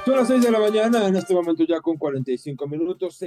Son las 6 de la mañana, en este momento ya con 45 minutos,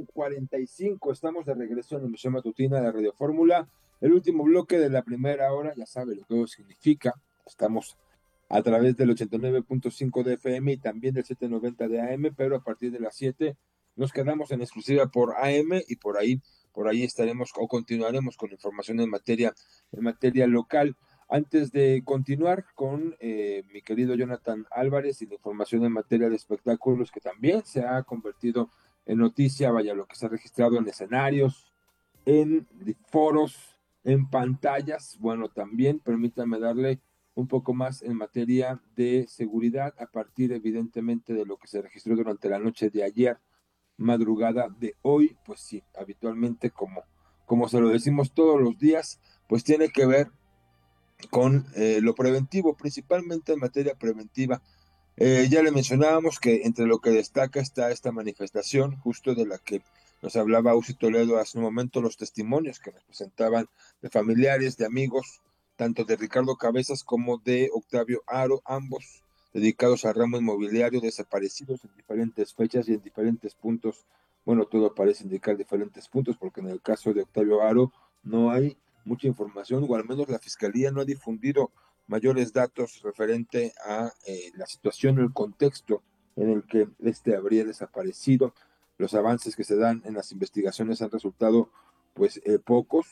6:45. Estamos de regreso en la emisión matutina de Radio Fórmula. El último bloque de la primera hora, ya sabe lo que significa. Estamos a través del 89.5 de FM y también del 790 de AM, pero a partir de las 7 nos quedamos en exclusiva por AM y por ahí estaremos o continuaremos con información en materia local. Antes de continuar con mi querido Jonathan Álvarez y la información en materia de espectáculos, que también se ha convertido en noticia, vaya, lo que se ha registrado en escenarios, en foros, en pantallas, bueno, también permítame darle un poco más en materia de seguridad, a partir evidentemente de lo que se registró durante la noche de ayer, madrugada de hoy, pues sí, habitualmente como se lo decimos todos los días, pues tiene que ver con lo preventivo, principalmente en materia preventiva. Ya le mencionábamos que entre lo que destaca está esta manifestación, justo de la que nos hablaba Uzi Toledo hace un momento, los testimonios que nos presentaban de familiares, de amigos, tanto de Ricardo Cabezas como de Octavio Aro, ambos dedicados al ramo inmobiliario, desaparecidos en diferentes fechas y en diferentes puntos. Bueno, todo parece indicar diferentes puntos, porque en el caso de Octavio Aro no hay mucha información, o al menos la Fiscalía no ha difundido mayores datos referente a la situación, el contexto en el que este habría desaparecido. Los avances que se dan en las investigaciones han resultado pues pocos,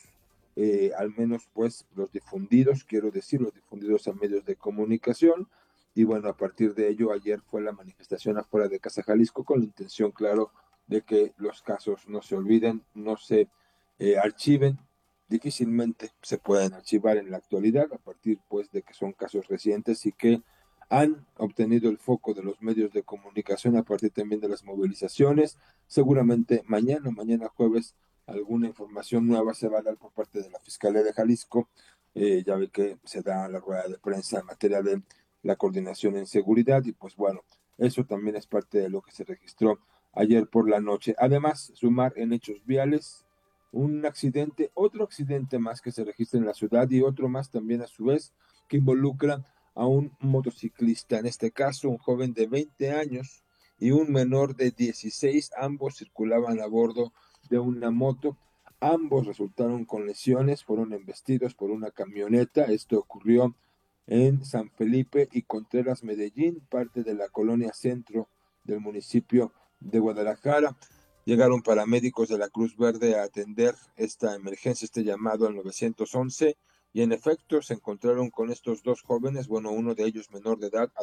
al menos pues los difundidos, quiero decir, los difundidos a medios de comunicación. Y bueno, a partir de ello, ayer fue la manifestación afuera de Casa Jalisco con la intención, claro, de que los casos no se olviden, no se archiven. Difícilmente se pueden archivar en la actualidad, a partir pues de que son casos recientes y que han obtenido el foco de los medios de comunicación, a partir también de las movilizaciones. Seguramente mañana jueves, alguna información nueva se va a dar por parte de la Fiscalía de Jalisco. Ya ve que se da la rueda de prensa en materia de la coordinación en seguridad, y pues bueno, eso también es parte de lo que se registró ayer por la noche. Además, sumar en hechos viales un accidente, otro accidente más que se registra en la ciudad, y otro más también a su vez que involucra a un motociclista, en este caso un joven de 20 años y un menor de 16. Ambos circulaban a bordo de una moto. Ambos resultaron con lesiones, fueron embestidos por una camioneta. Esto ocurrió en San Felipe y Contreras, Medellín, parte de la colonia centro del municipio de Guadalajara. Llegaron paramédicos de la Cruz Verde a atender esta emergencia, este llamado al 911, y en efecto se encontraron con estos dos jóvenes, bueno, uno de ellos menor de edad,